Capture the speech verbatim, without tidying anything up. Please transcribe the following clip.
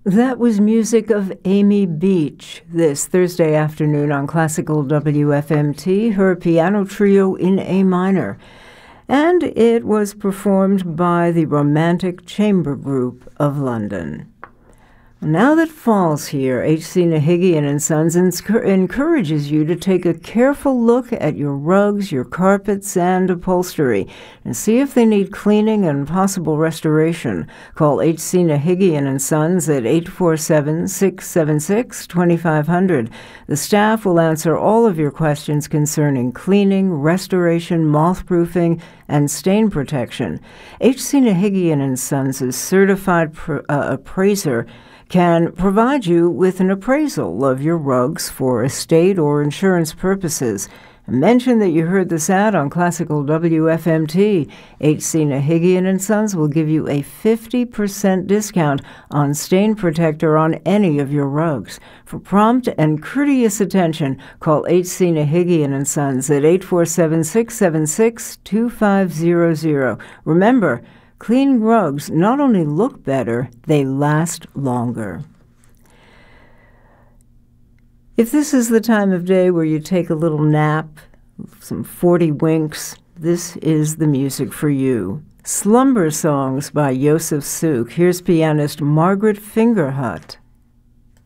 That was music of Amy Beach this Thursday afternoon on Classical W F M T, her piano trio in A minor. And it was performed by the Romantic Chamber Group of London. Now that fall's here, H C Nahigian and Sons encourages you to take a careful look at your rugs, your carpets, and upholstery, and see if they need cleaning and possible restoration. Call H C Nahigian and Sons at eight four seven, six seven six, two five zero zero. The staff will answer all of your questions concerning cleaning, restoration, moth-proofing, and stain protection. H C Nahigian and Sons' certified pr- uh, appraiser can provide you with an appraisal of your rugs for estate or insurance purposes. Mention that you heard this ad on Classical W F M T. H C Nahigian and Sons will give you a fifty percent discount on stain protector on any of your rugs. For prompt and courteous attention, call H C Nahigian and Sons at eight four seven, six seven six, two five zero zero. Remember, clean rugs not only look better, they last longer. If this is the time of day where you take a little nap, some forty winks, this is the music for you. Slumber Songs by Joseph Suk. Here's pianist Margaret Fingerhut.